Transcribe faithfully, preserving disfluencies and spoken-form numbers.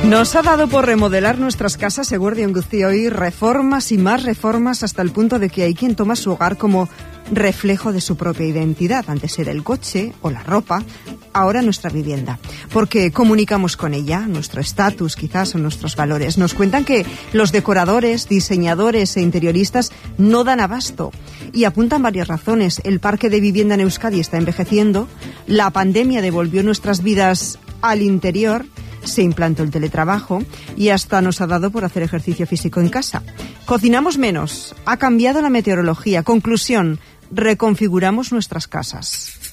Nos ha dado por remodelar nuestras casas, Eguerdion Guztioi, reformas y más reformas hasta el punto de que hay quien toma su hogar como reflejo de su propia identidad. Antes era el coche o la ropa, ahora nuestra vivienda. Porque comunicamos con ella, nuestro estatus quizás o nuestros valores. Nos cuentan que los decoradores, diseñadores e interioristas no dan abasto y apuntan varias razones. El parque de vivienda en Euskadi está envejeciendo, la pandemia devolvió nuestras vidas al interior, se implantó el teletrabajo y hasta nos ha dado por hacer ejercicio físico en casa. Cocinamos menos, ha cambiado la meteorología. Conclusión, reconfiguramos nuestras casas.